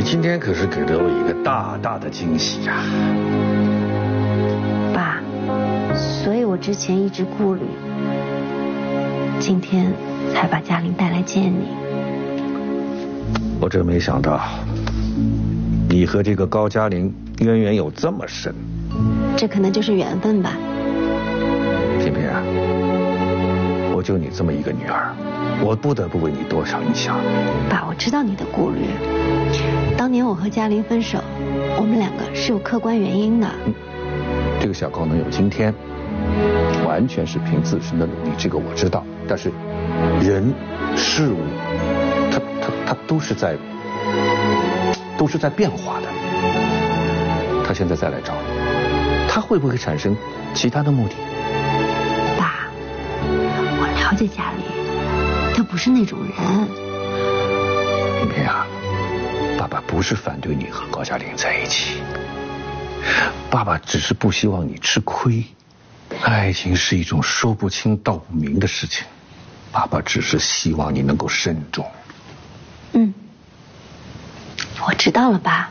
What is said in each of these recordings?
今天可是给了我一个大大的惊喜呀， 爸。所以我之前一直顾虑，今天才把嘉玲带来见你。 我真没想到，你和这个高嘉玲渊源有这么深。 这可能就是缘分吧。 萍萍啊，我就你这么一个女儿，我不得不为你多想一想。 爸，我知道你的顾虑。当年我和嘉玲分手，我们两个是有客观原因的。 这个小高能有今天，完全是凭自身的努力，这个我知道。但是，人、事物，它都是在变化的。他现在再来找你，他会不会产生其他的目的？ 爸，我了解嘉玲，她不是那种人。 萍萍啊，爸爸不是反对你和高嘉玲在一起，爸爸只是不希望你吃亏。爱情是一种说不清道不明的事情，爸爸只是希望你能够慎重。 我知道了，爸。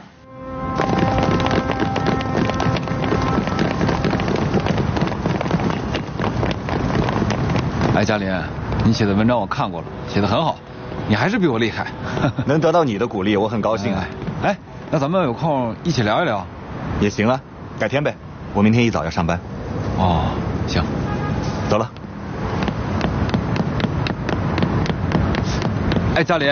哎，嘉林，你写的文章我看过了，写得很好，你还是比我厉害。 能得到你的鼓励，我很高兴啊。 哎，那咱们有空一起聊一聊， 也行啊，改天呗。我明天一早要上班。 哦，行， 走了。 哎，嘉林，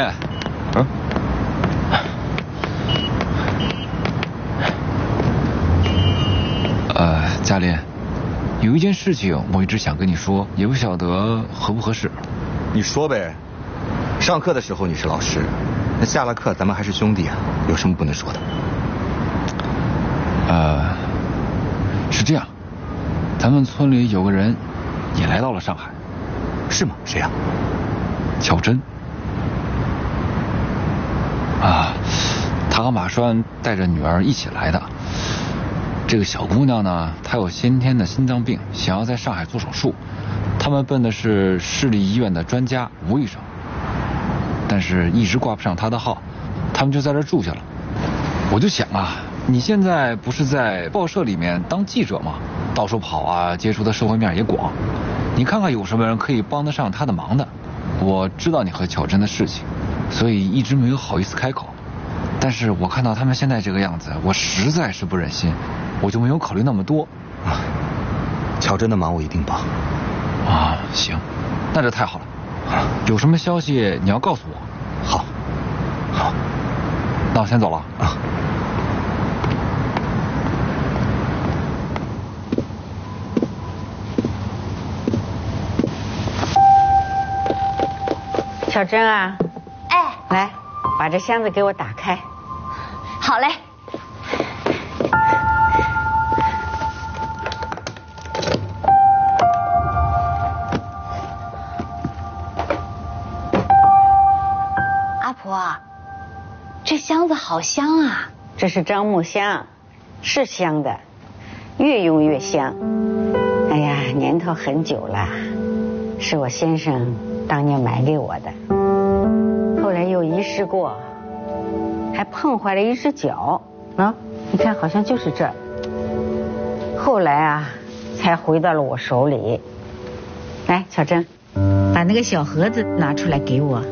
嘉林，有一件事情我一直想跟你说，也不晓得合不合适。 你说呗。上课的时候你是老师，那下了课咱们还是兄弟啊，有什么不能说的？ 是这样，咱们村里有个人也来到了上海。 是吗？谁呀？ 巧珍。他和马栓带着女儿一起来的。这个小姑娘呢，她有先天的心脏病，想要在上海做手术。他们奔的是市立医院的专家吴医生，但是一直挂不上她的号，他们就在这住下了。我就想啊，你现在不是在报社里面当记者吗？到处跑啊，接触的社会面也广。你看看有什么人可以帮得上她的忙的。我知道你和巧珍的事情，所以一直没有好意思开口。但是我看到他们现在这个样子，我实在是不忍心，我就没有考虑那么多。 巧珍的忙我一定帮。 行，那这太好了。有什么消息你要告诉我。 好， 那我先走了啊。 小珍啊， 哎， 来，把这箱子给我打开。 好嘞。阿婆，这箱子好香啊！ 这是樟木香，是香的，越用越香。哎呀，年头很久了，是我先生当年买给我的，后来又遗失过，还碰坏了一只脚啊！你看，好像就是这儿。后来啊，才回到了我手里。来，巧珍，把那个小盒子拿出来给我。